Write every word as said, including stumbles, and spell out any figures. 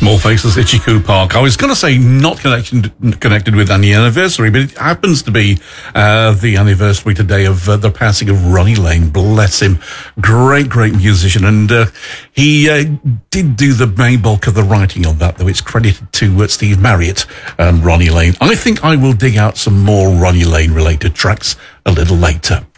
Small Faces, Itchy Park. I was going to say not connected connected with any anniversary, but it happens to be uh, the anniversary today of uh, the passing of Ronnie Lane. Bless him. Great, great musician. And uh, he uh, did do the main bulk of the writing on that, though it's credited to uh, Steve Marriott and Ronnie Lane. I think I will dig out some more Ronnie Lane related tracks a little later.